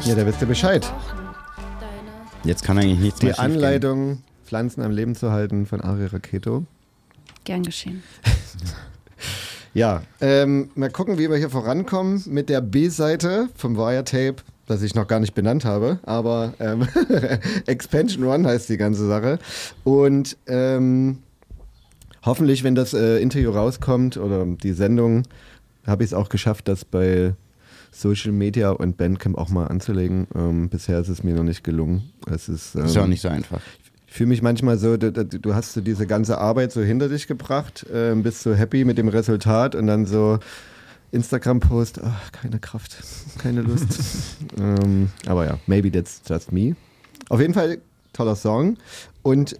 Ja, da wisst ihr Bescheid. Jetzt kann eigentlich nichts mehr Die Anleitung, Pflanzen am Leben zu halten von Ari Raketo. Gern geschehen. Ja, mal gucken, wie wir hier vorankommen mit der B-Seite vom Wiretape, das ich noch gar nicht benannt habe, aber Expansion One heißt die ganze Sache. Und hoffentlich, wenn das Interview rauskommt oder die Sendung, habe ich es auch geschafft, das bei Social Media und Bandcamp auch mal anzulegen. Bisher ist es mir noch nicht gelungen. Es ist auch nicht so einfach. Ich fühle mich manchmal so, du hast so diese ganze Arbeit so hinter dich gebracht, bist so happy mit dem Resultat und dann so Instagram-Post, keine Kraft, keine Lust. Aber ja, maybe that's just me. Auf jeden Fall toller Song und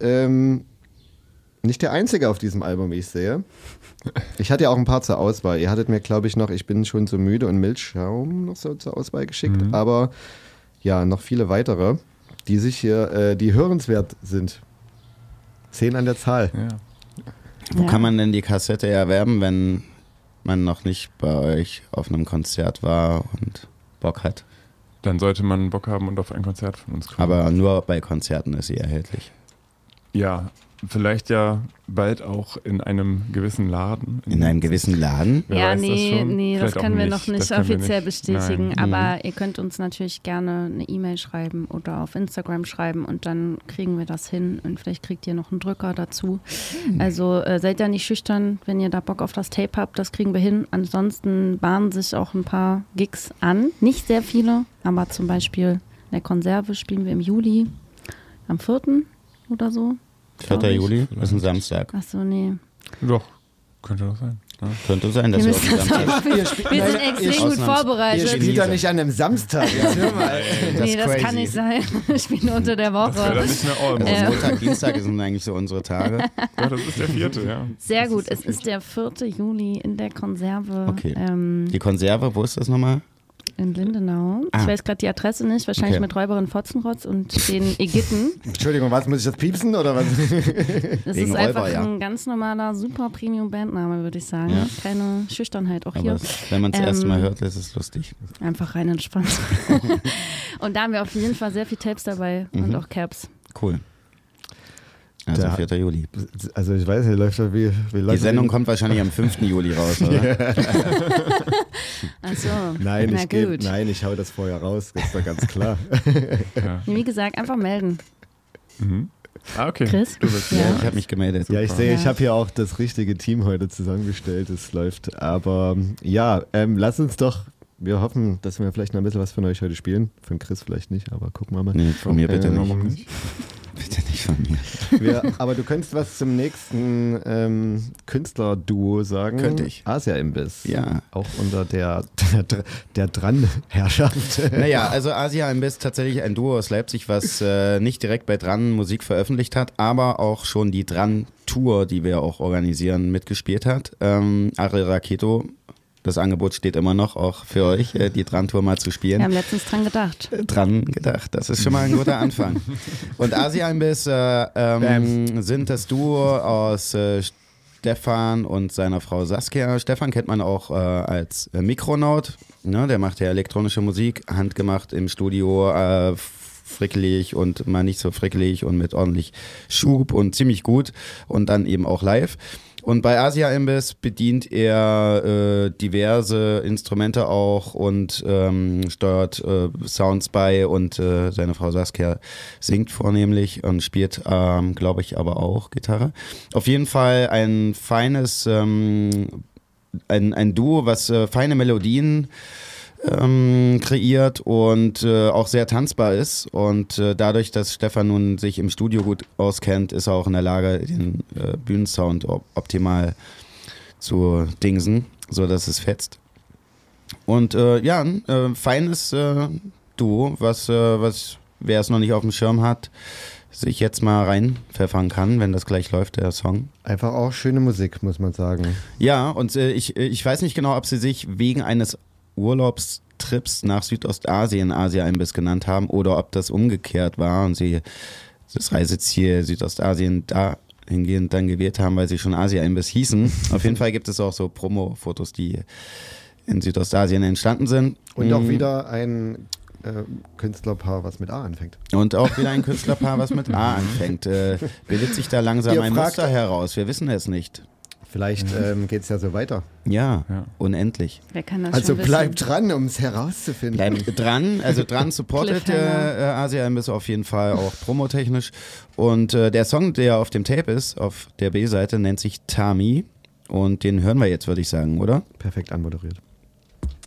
nicht der einzige auf diesem Album, wie ich sehe. Ich hatte ja auch ein paar zur Auswahl. Ihr hattet mir, glaube ich, noch Ich bin schon so müde und Milchschaum noch so zur Auswahl geschickt, aber ja, noch viele weitere, die sich hier, die hörenswert sind. 10 an der Zahl. Ja. Wo kann man denn die Kassette erwerben, wenn man noch nicht bei euch auf einem Konzert war und Bock hat? Dann sollte man Bock haben und auf ein Konzert von uns kommen. Aber nur bei Konzerten ist sie erhältlich. Ja, vielleicht ja bald auch in einem gewissen Laden. In einem gewissen Laden? Wer Ja, weiß das schon? nee, das Vielleicht auch können wir noch nicht Das können wir offiziell nicht. bestätigen. Nein. Aber ihr könnt uns natürlich gerne eine E-Mail schreiben oder auf Instagram schreiben und dann kriegen wir das hin und vielleicht kriegt ihr noch einen Drücker dazu. Also seid ja nicht schüchtern, wenn ihr da Bock auf das Tape habt, das kriegen wir hin. Ansonsten bahnen sich auch ein paar Gigs an. Nicht sehr viele, aber zum Beispiel in der Konserve spielen wir im Juli am 4. oder so. 4. Juli ist ein Samstag. Achso, nee. Doch, könnte doch sein. Ja. Könnte sein, dass Wir wir auf dem Samstag... wir sind extrem gut Ihr vorbereitet. spielt doch nicht an einem Samstag. Jetzt hör mal. Nee, das crazy. kann nicht sein. Ich spiele unter der Das wäre dann Woche. nicht mehr all. Also Montag, Dienstag sind eigentlich so unsere Tage. Ja, das ist der 4., ja. Sehr Das gut, ist es ist der 4. Juli in der Konserve Okay. Die Konserve, wo ist das nochmal? in Lindenau. Ah. Ich weiß gerade die Adresse nicht, wahrscheinlich Okay. mit Räuberin Fotzenrotz und den Ägypten. Entschuldigung, was, muss ich das piepsen oder was? Das Wegen ist einfach Räuber, ja. ein ganz normaler, super Premium-Bandname, würde ich sagen. Ja. Keine Schüchternheit auch Aber hier. wenn man es erst mal hört, ist es lustig. Einfach rein entspannt. Und da haben wir auf jeden Fall sehr viel Tapes dabei und auch Caps. Cool. Also Da- 4. Juli. Also ich weiß nicht, läuft da wie Die läuft Sendung kommt wahrscheinlich am 5. Juli raus, oder? Achso, Nein, na gut. nein, ich hau das vorher raus, das ist doch ganz klar. Wie gesagt, einfach melden. Ah, okay. Chris? Du bist Ja. Ich habe mich gemeldet. Ja, ich sehe, ich Ja. habe hier auch das richtige Team heute zusammengestellt, es läuft. Aber ja, lass uns doch, wir hoffen, dass wir vielleicht noch ein bisschen was von euch heute spielen. Von Chris vielleicht nicht, aber gucken wir mal. Nee, von mir bitte nicht. Warum nicht? Bitte nicht von mir. Aber du könntest was zum nächsten Künstlerduo sagen. Könnte ich. Asia-Imbiss. Ja. Auch unter der Dran-Herrschaft. Naja, also Asia Imbiss tatsächlich ein Duo aus Leipzig, was nicht direkt bei Dran Musik veröffentlicht hat, aber auch schon die Dran-Tour, die wir auch organisieren, mitgespielt hat. Ari Raketo, das Angebot steht immer noch, auch für euch, die Dran-Tour mal zu Wir spielen. haben letztens dran gedacht. Dran gedacht, das ist schon mal ein guter Anfang. Und Asia Imbiss sind das Duo aus Stefan und seiner Frau Saskia. Stefan kennt man auch als Mikronaut, ne? Der macht ja elektronische Musik, handgemacht im Studio, frickelig und mal nicht so frickelig und mit ordentlich Schub und ziemlich gut und dann eben auch live. Und bei Asia Imbiss bedient er diverse Instrumente auch und steuert Sounds bei und seine Frau Saskia singt vornehmlich und spielt, glaube ich, aber auch Gitarre. Auf jeden Fall ein feines, ein Duo, was feine Melodien kreiert und auch sehr tanzbar ist und dadurch, dass Stefan nun sich im Studio gut auskennt, ist er auch in der Lage, den Bühnensound optimal zu dingsen, sodass es fetzt. Und ja, ein feines Duo, was wer es noch nicht auf dem Schirm hat, sich jetzt mal reinpfeffern kann, wenn das gleich läuft, der Song. Einfach auch schöne Musik, muss man sagen. Ja, und ich weiß nicht genau, ob sie sich wegen eines Urlaubstrips nach Südostasien Asia-Imbiss genannt haben oder ob das umgekehrt war und sie das Reiseziel Südostasien dahingehend dann gewählt haben, weil sie schon Asia-Imbiss hießen. Auf jeden Fall gibt es auch so Promo-Fotos, die in Südostasien entstanden sind. Und auch wieder ein Künstlerpaar, was mit A anfängt. Und auch wieder ein Künstlerpaar, was mit A anfängt. Bildet sich da langsam Ihr ein fragt- Muster heraus? Wir wissen es nicht. Vielleicht geht es ja so weiter. Ja, Ja. unendlich. Wer kann das Also schon wissen? bleibt dran, um es herauszufinden. Bleibt dran, also dran supportet Cliffhanger. Asia-Imbiss auf jeden Fall auch promotechnisch. Und der Song, der auf dem Tape ist, auf der B-Seite, nennt sich Tami. Und den hören wir jetzt, würde ich sagen, oder? Perfekt anmoderiert.